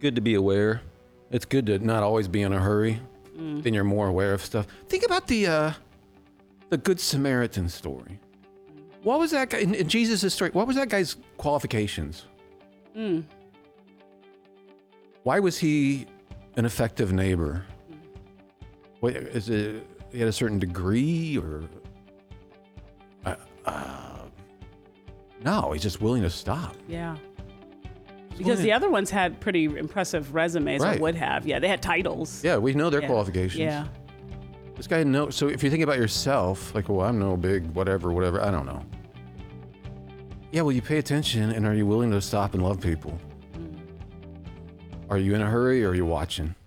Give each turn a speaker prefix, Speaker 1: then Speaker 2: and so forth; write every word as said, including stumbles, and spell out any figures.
Speaker 1: good to be aware. It's good to not always be in a hurry.
Speaker 2: Mm.
Speaker 1: Then you're more aware of stuff. Think about the uh, the Good Samaritan story. What was that guy in, in Jesus' story? What was that guy's qualifications?
Speaker 2: Mm.
Speaker 1: Why was he an effective neighbor? What, is it he had a certain degree or? Uh, uh, no, he's just willing to stop.
Speaker 2: Yeah. Because the other ones had pretty impressive resumes,
Speaker 1: Right.
Speaker 2: or would have. Yeah, they had titles.
Speaker 1: Yeah, we know their
Speaker 2: Yeah.
Speaker 1: qualifications.
Speaker 2: Yeah.
Speaker 1: This guy no. So if you think about yourself, like, well, I'm no big whatever, whatever. I don't know. Yeah, well, you pay attention, and are you willing to stop and love people?
Speaker 2: Mm.
Speaker 1: Are you in a hurry, or are you watching?